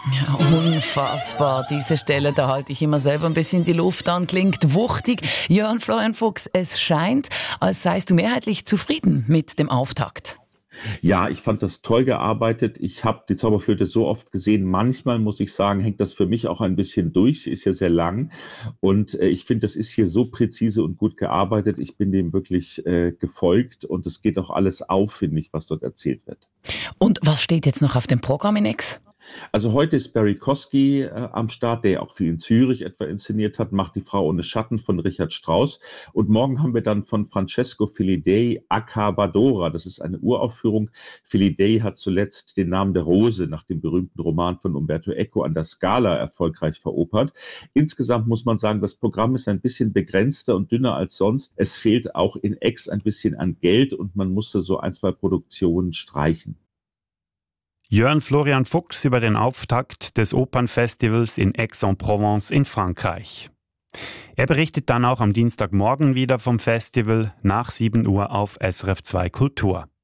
Ja, unfassbar. Diese Stelle, da halte ich immer selber ein bisschen die Luft an. Klingt wuchtig. Jörn Florian Fuchs, es scheint, als seist du mehrheitlich zufrieden mit dem Auftakt. Ja, ich fand das toll gearbeitet. Ich habe die Zauberflöte so oft gesehen. Manchmal, muss ich sagen, hängt das für mich auch ein bisschen durch. Sie ist ja sehr lang. Und ich finde, das ist hier so präzise und gut gearbeitet. Ich bin dem wirklich gefolgt. Und es geht auch alles auf, finde ich, was dort erzählt wird. Und was steht jetzt noch auf dem Programm in X? Also heute ist Barry Kosky am Start, der auch viel in Zürich etwa inszeniert hat, macht die Frau ohne Schatten von Richard Strauss. Und morgen haben wir dann von Francesco Filidei Accabadora. Das ist eine Uraufführung. Filidei hat zuletzt den Namen der Rose nach dem berühmten Roman von Umberto Eco an der Scala erfolgreich veropert. Insgesamt muss man sagen, das Programm ist ein bisschen begrenzter und dünner als sonst. Es fehlt auch in Aix ein bisschen an Geld und man musste so ein, zwei Produktionen streichen. Jörn Florian Fuchs über den Auftakt des Opernfestivals in Aix-en-Provence in Frankreich. Er berichtet dann auch am Dienstagmorgen wieder vom Festival nach 7 Uhr auf SRF 2 Kultur.